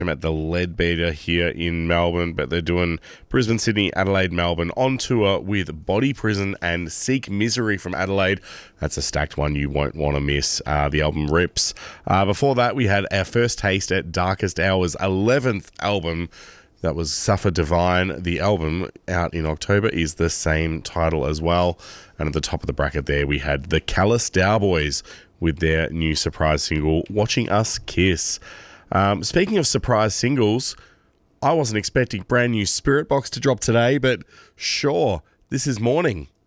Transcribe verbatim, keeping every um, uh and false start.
I'm at the Leadbeater here in Melbourne, but they're doing Brisbane, Sydney, Adelaide, Melbourne on tour with Body Prison and Seek Misery from Adelaide. That's a stacked one you won't want to miss. Uh, the album rips. Uh, before that, we had our first taste at Darkest Hours' eleventh album. That was Suffer Divine. The album out in October is the same title as well. And at the top of the bracket there, we had the Callous Dowboys with their new surprise single, Watching Us Kiss. Um, speaking of surprise singles, I wasn't expecting brand new Spirit Box to drop today, but sure, this is Morning